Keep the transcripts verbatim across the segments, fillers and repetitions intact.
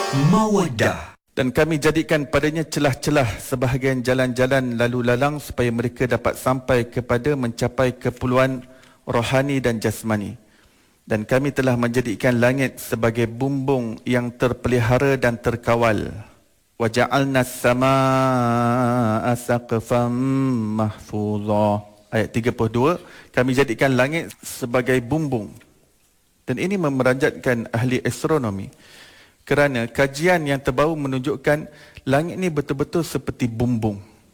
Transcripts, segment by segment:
Mawaddah. Dan kami jadikan padanya celah-celah sebahagian jalan-jalan lalu lalang supaya mereka dapat sampai kepada mencapai keperluan rohani dan jasmani. Dan kami telah menjadikan langit sebagai bumbung yang terpelihara dan terkawal. Waja'alna as-samaa'a saqfan mahfuzah. Ayat tiga puluh dua, kami jadikan langit sebagai bumbung. Dan ini memerajatkan ahli astronomi. Kerana kajian yang terbaru menunjukkan langit ini betul-betul seperti bumbung.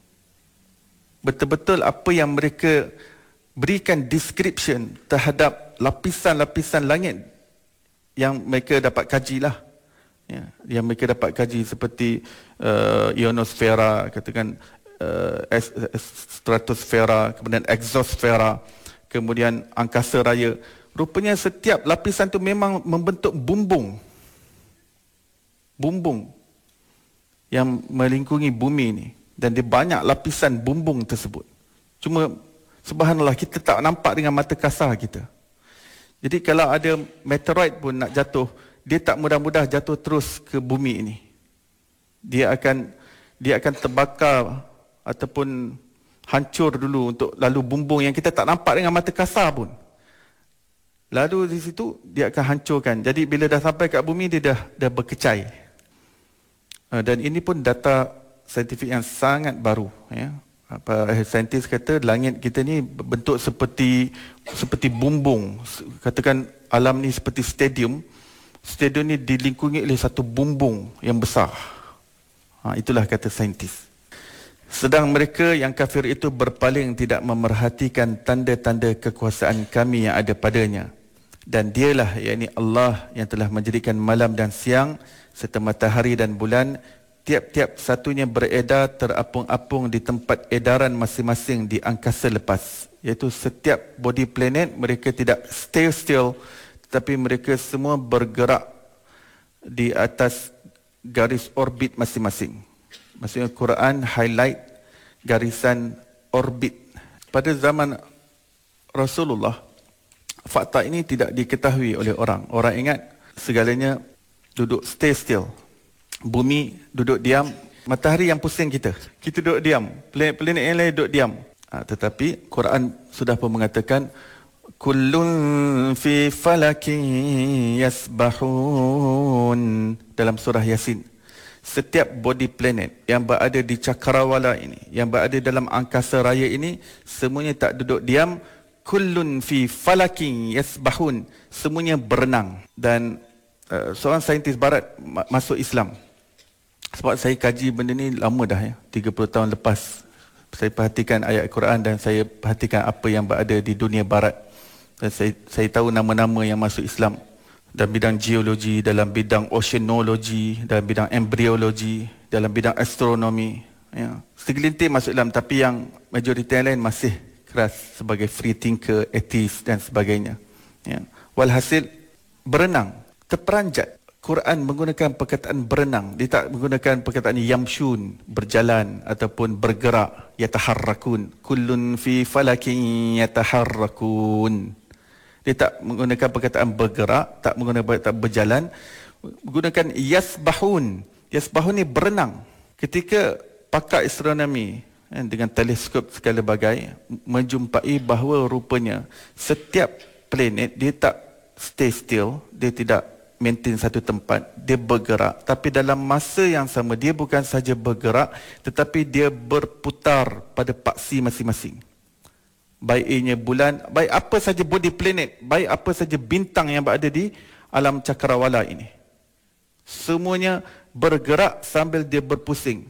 Betul-betul apa yang mereka berikan description terhadap lapisan-lapisan langit yang mereka dapat kajilah. Ya, yang mereka dapat kaji seperti uh, ionosfera, katakan uh, stratosfera, kemudian exosfera, kemudian angkasa raya. Rupanya setiap lapisan itu memang membentuk bumbung. Bumbung yang melingkungi bumi ini, dan dia banyak lapisan bumbung tersebut. Cuma subhanallah kita tak nampak dengan mata kasar kita. Jadi kalau ada meteoroid pun nak jatuh, dia tak mudah-mudah jatuh terus ke bumi ini. Dia akan dia akan terbakar ataupun hancur dulu untuk lalu bumbung yang kita tak nampak dengan mata kasar pun. Lalu di situ dia akan hancurkan. Jadi bila dah sampai kat bumi dia dah dah berkecai. Dan ini pun data saintifik yang sangat baru. Ya. Apa saintis kata langit kita ni bentuk seperti seperti bumbung. Katakan alam ni seperti stadium. Stadium ni dilingkungi oleh satu bumbung yang besar. Ha, itulah kata saintis. Sedang mereka yang kafir itu berpaling tidak memerhatikan tanda-tanda kekuasaan kami yang ada padanya. Dan dialah, yakni Allah yang telah menjadikan malam dan siang serta matahari dan bulan, tiap-tiap satunya beredar terapung-apung di tempat edaran masing-masing di angkasa lepas. Iaitu setiap body planet mereka tidak stay still, tetapi mereka semua bergerak di atas garis orbit masing-masing. Maksudnya Quran highlight garisan orbit. Pada zaman Rasulullah, fakta ini tidak diketahui oleh orang. Orang ingat segalanya duduk stay still. Bumi duduk diam, matahari yang pusing kita. Kita duduk diam, planet-planet yang lain duduk diam. Ha, tetapi Quran sudah pun mengatakan kullun fi falakin yasbahun dalam surah Yasin. Setiap body planet yang berada di cakrawala ini, yang berada dalam angkasa raya ini, semuanya tak duduk diam. Kullun fi falakin yasbahun, semuanya berenang. Dan uh, seorang saintis barat ma- masuk Islam. Sebab saya kaji benda ni lama dah ya, tiga puluh tahun lepas. Saya perhatikan ayat Quran dan saya perhatikan apa yang berada di dunia barat. Dan saya, saya tahu nama-nama yang masuk Islam dalam bidang geologi, dalam bidang oceanology, dalam bidang embryologi, dalam bidang astronomi. Ya. Segelintir masuk Islam, tapi yang majoriti yang lain masih keras sebagai free thinker, atheist dan sebagainya. Ya. Walhasil, berenang, terperanjat. Quran menggunakan perkataan berenang. Dia tak menggunakan perkataan yamshun, berjalan ataupun bergerak, yataharrakun. Kullun fi falakin yataharrakun. Dia tak menggunakan perkataan bergerak, tak menggunakan perkataan berjalan. Menggunakan yasbahun. Yasbahun ni berenang. Ketika pakar astronomi dengan teleskop segala bagai menjumpai bahawa rupanya setiap planet dia tak stay still, dia tidak maintain satu tempat, dia bergerak, tapi dalam masa yang sama dia bukan saja bergerak tetapi dia berputar pada paksi masing-masing. Baik ianya bulan, baik apa saja body planet, baik apa saja bintang yang berada di alam cakrawala ini, semuanya bergerak sambil dia berpusing.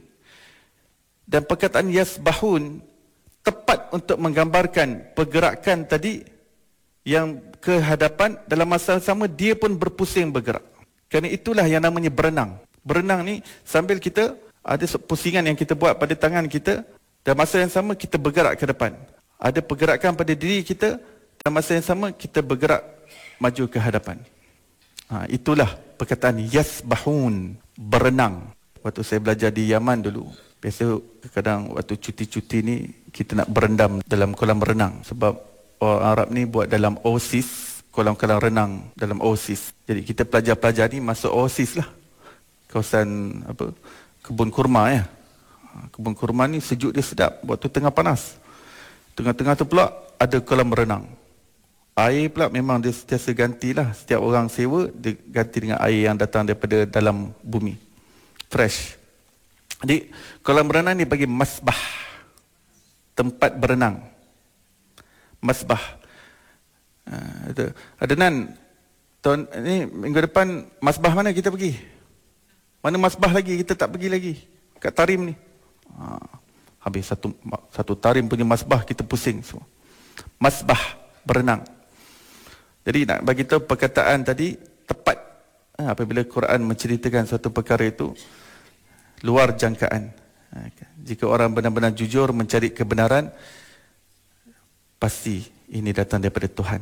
Dan perkataan yasbahun tepat untuk menggambarkan pergerakan tadi yang ke hadapan, dalam masa yang sama dia pun berpusing bergerak. Kerana itulah yang namanya berenang. Berenang ni sambil kita ada pusingan yang kita buat pada tangan kita, dan masa yang sama kita bergerak ke depan. Ada pergerakan pada diri kita, dan masa yang sama kita bergerak maju ke hadapan. Ha, itulah perkataan yasbahun, berenang. Waktu saya belajar di Yaman dulu, biasa kadang waktu cuti-cuti ni kita nak berendam dalam kolam renang. Sebab orang Arab ni buat dalam Oasis, kolam-kolam renang dalam Oasis. Jadi kita pelajar-pelajar ni masuk Oasis lah. kawasan apa kebun kurma ya. Kebun kurma ni sejuk dia sedap waktu tengah panas. Tengah-tengah tu pula ada kolam renang. Air pula memang dia sentiasa gantilah. Setiap orang sewa dia ganti dengan air yang datang daripada dalam bumi. Fresh. Jadi kolam renang ni bagi masbah. Tempat berenang. Masbah. Uh, ada, ada nan tahun ni minggu depan masbah mana kita pergi? Mana masbah lagi kita tak pergi lagi? Kat Tarim ni. Ha, habis satu satu Tarim punya masbah kita pusing semua. Masbah berenang. Jadi nak bagi tahu perkataan tadi tepat ha, apabila Quran menceritakan satu perkara itu luar jangkaan. Ha, jika orang benar-benar jujur mencari kebenaran, pasti ini datang daripada Tuhan.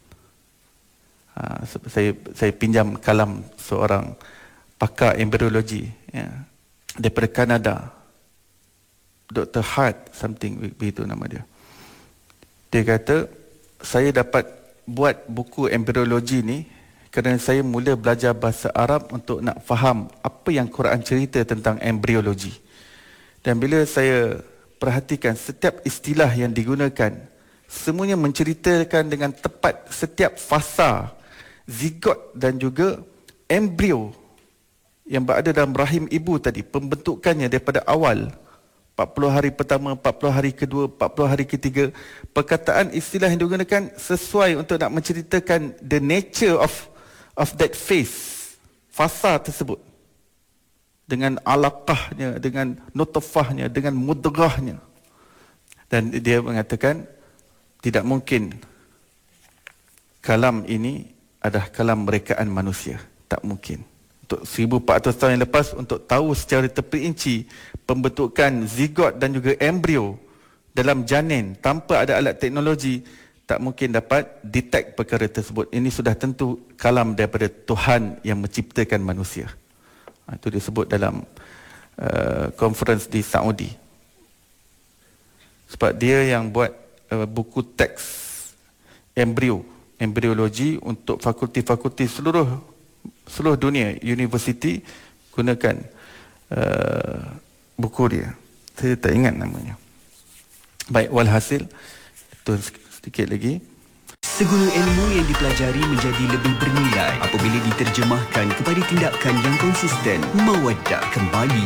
Ha, saya saya pinjam kalam seorang pakar embriologi ya, daripada Kanada, Doktor Hart something begitu nama dia. Dia kata saya dapat buat buku embriologi ni kerana saya mula belajar bahasa Arab untuk nak faham apa yang Quran cerita tentang embriologi. Dan bila saya perhatikan setiap istilah yang digunakan, semuanya menceritakan dengan tepat setiap fasa zigot dan juga embrio yang berada dalam rahim ibu tadi, pembentukannya daripada awal empat puluh hari pertama, empat puluh hari kedua, empat puluh hari ketiga. Perkataan istilah yang digunakan sesuai untuk nak menceritakan the nature of of that phase, fasa tersebut, dengan alaqahnya, dengan nutfahnya, dengan mudghahnya. Dan dia mengatakan tidak mungkin kalam ini adalah kalam rekaan manusia. Tak mungkin. Untuk seribu empat ratus tahun yang lepas, untuk tahu secara terperinci pembentukan zigot dan juga embrio dalam janin tanpa ada alat teknologi, tak mungkin dapat detect perkara tersebut. Ini sudah tentu kalam daripada Tuhan yang menciptakan manusia. Itu disebut dalam uh, conference di Saudi. Sebab dia yang buat uh, buku teks embrio, embriologi untuk fakulti-fakulti seluruh seluruh dunia, universiti gunakan uh, buku dia. Saya tak ingat namanya. Baik, walhasil itu sedikit lagi. Segala ilmu yang dipelajari menjadi lebih bernilai apabila diterjemahkan kepada tindakan yang konsisten. Mawaddah kembali